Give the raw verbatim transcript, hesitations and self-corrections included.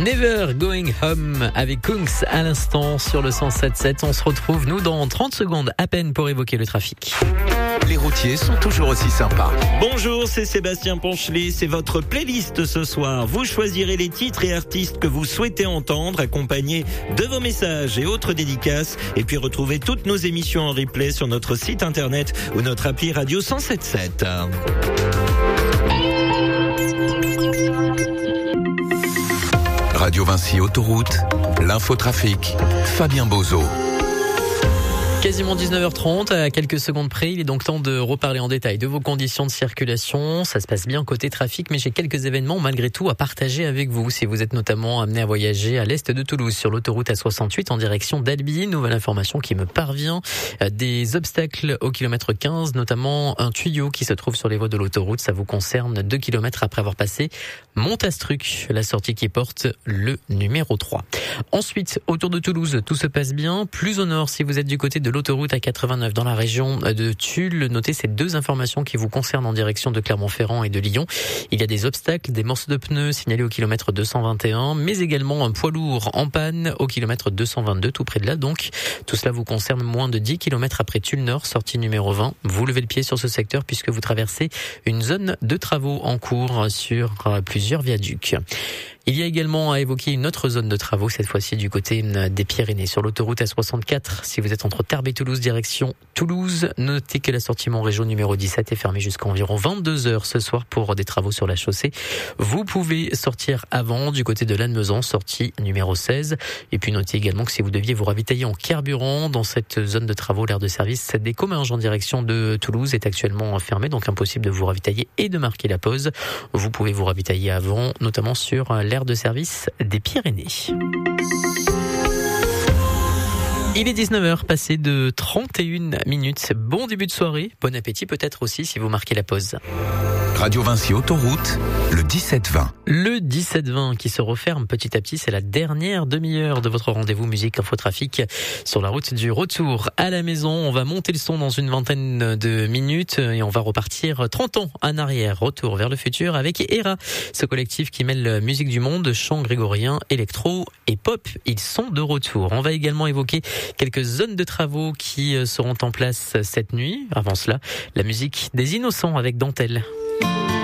Never Going Home avec Kungs à l'instant sur le cent sept sept. On se retrouve, nous, dans trente secondes à peine pour évoquer le trafic. Les routiers sont toujours aussi sympas. Bonjour, c'est Sébastien Ponchelet, c'est votre playlist ce soir. Vous choisirez les titres et artistes que vous souhaitez entendre, accompagnés de vos messages et autres dédicaces. Et puis retrouvez toutes nos émissions en replay sur notre site internet ou notre appli radio cent sept sept. Radio Vinci Autoroute, l'infotrafic, Fabien Bozo. Quasiment dix-neuf heures trente, à quelques secondes près, il est donc temps de reparler en détail de vos conditions de circulation. Ça se passe bien côté trafic, mais j'ai quelques événements malgré tout à partager avec vous. Si vous êtes notamment amené à voyager à l'est de Toulouse sur l'autoroute A soixante-huit en direction d'Albi, nouvelle information qui me parvient. Des obstacles au kilomètre quinze, notamment un tuyau qui se trouve sur les voies de l'autoroute. Ça vous concerne deux kilomètres après avoir passé Montastruc, la sortie qui porte le numéro trois. Ensuite, autour de Toulouse, tout se passe bien. Plus au nord, si vous êtes du côté de l'autoroute A quatre-vingt-neuf dans la région de Tulle, notez ces deux informations qui vous concernent en direction de Clermont-Ferrand et de Lyon. Il y a des obstacles, des morceaux de pneus signalés au kilomètre deux cent vingt et un, mais également un poids lourd en panne au kilomètre deux cent vingt-deux, tout près de là. Donc, tout cela vous concerne moins de dix kilomètres après Tulle Nord, sortie numéro vingt. Vous levez le pied sur ce secteur puisque vous traversez une zone de travaux en cours sur plusieurs viaducs. Il y a également à évoquer une autre zone de travaux, cette fois-ci du côté des Pyrénées, sur l'autoroute A soixante-quatre. Si vous êtes entre Tarbes et Toulouse, direction Toulouse, notez que la sortie Montrégeau numéro dix-sept est fermée jusqu'à environ vingt-deux heures ce soir pour des travaux sur la chaussée. Vous pouvez sortir avant du côté de Lannemezan, sortie numéro seize. Et puis notez également que si vous deviez vous ravitailler en carburant dans cette zone de travaux, l'aire de service des Comminges en direction de Toulouse est actuellement fermée, donc impossible de vous ravitailler et de marquer la pause. Vous pouvez vous ravitailler avant, notamment sur l'aire de service des Pyrénées. Il est dix-neuf heures, passé de trente et une minutes. Bon début de soirée, bon appétit peut-être aussi si vous marquez la pause. Radio Vinci Autoroute, le dix-sept vingt. Le dix-sept vingt qui se referme petit à petit, c'est la dernière demi-heure de votre rendez-vous musique infotrafic sur la route du retour à la maison. On va monter le son dans une vingtaine de minutes et on va repartir trente ans en arrière, retour vers le futur avec Era, ce collectif qui mêle musique du monde, chant grégorien, électro et pop. Ils sont de retour. On va également évoquer quelques zones de travaux qui seront en place cette nuit. Avant cela, la musique des Innocents avec Dentelle.